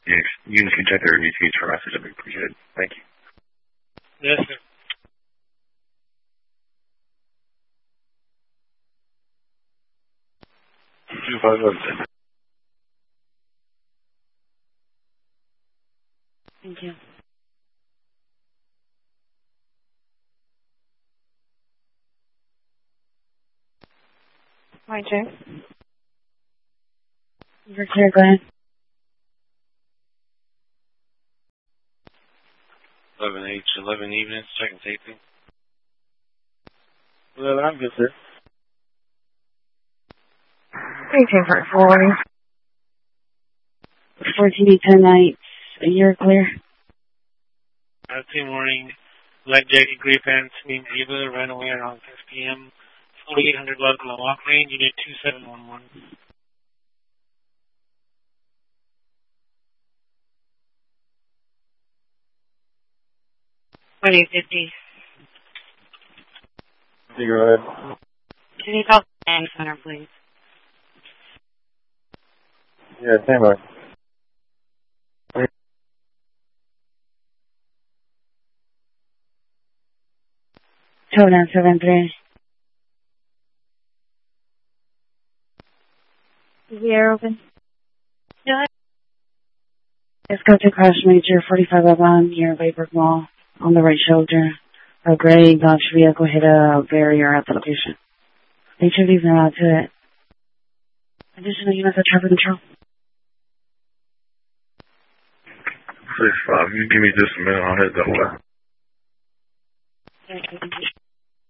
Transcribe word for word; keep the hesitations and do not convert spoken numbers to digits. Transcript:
You, you can check their reviews for message. That'd be appreciated. Thank you. Yes, sir. Two five one six. Thank you. Hi, Jay. You're clear, go ahead. eleven H, eleven evening, second safety. Well, I'm good, sir. eighteen for forwarding. fourteen to ten nights. You're clear. Uh, team warning. Light jacket, gray pants, named Ava, ran away around six P M forty-eight hundred Buckle Walk Range, unit two seven one one. forty fifty. You go ahead. Can you call the Bank Center, please? Yeah, same way. Two nine seven three. Is the air open? Yeah. It's got to crash major forty-five eleven near Bayberg Mall on the right shoulder. A gray Dodge vehicle hit a barrier at the location. They should leave them out to it. Additional units of traffic control. Six five. You give me just a minute. I'll hit that way. Okay.